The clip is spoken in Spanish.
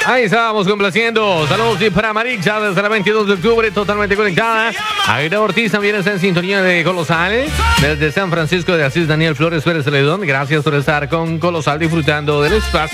Ahí estábamos complaciendo. Saludos y para Marixa desde la 22 de octubre, totalmente conectada. Aida Ortiz también está en sintonía de Colosal. Desde San Francisco de Asís, Daniel Flores Pérez Celedón. Gracias por estar con Colosal disfrutando del espacio.